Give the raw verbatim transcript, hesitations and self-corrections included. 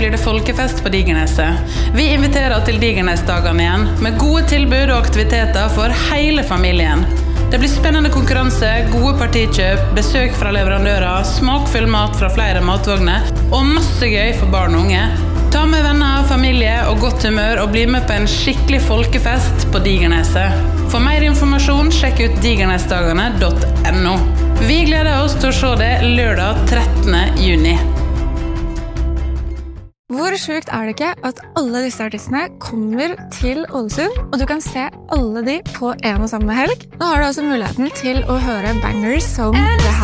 blir det folkefest på Digerneset. Vi inviterer til Digernesdagene igjen, med gode tilbud og aktiviteter for hele familien. Det blir spennende konkurranse, gode partikjøp, besøk fra leverandører, smakfull mat fra flere matvogner, og masse gøy for barn og unge. Ta med venner, familie og godt humør og bli med på en skikkelig folkefest på Digerneset. For mer informasjon, sjekk ut digernesdagene punktum no. Vi gleder oss til å se det lørdag trettende juni. Hvor sjukt er det ikke at alle disse artistene kommer til Ålesund, og du kan se alle de på en og samme helg? Nå har du også muligheten til å høre bangers som det her.